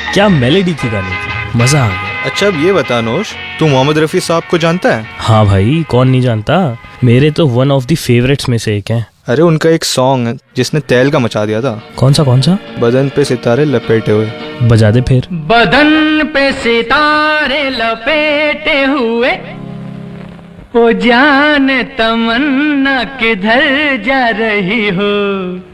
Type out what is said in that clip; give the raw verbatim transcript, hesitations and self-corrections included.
क्या मेलेडी थी गाने की, मजा आ गया। अच्छा अब ये बता नोश, तू मोहम्मद रफ़ी साहब को जानता है? हाँ भाई, कौन नहीं जानता, मेरे तो वन ऑफ द फेवरेट्स में से एक हैं। अरे उनका एक सॉन्ग है जिसने तहलका मचा दिया था। कौन सा कौन सा? बदन पे सितारे लपेटे हुए। बजा दे फिर। बदन पे सितारे लपेटे हुए, ओ जान तमन्ना किधर जा रही हो।